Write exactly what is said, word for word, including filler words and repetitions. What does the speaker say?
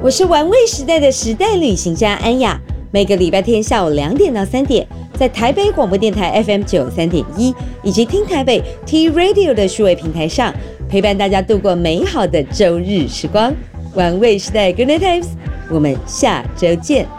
我是玩味时代的时代旅行家安雅，每个礼拜天下午两点到三点，在台北广播电台 F M 九三点一以及听台北 T Radio 的数位平台上，陪伴大家度过美好的周日时光。玩味时代 Good Night Times， 我们下周见。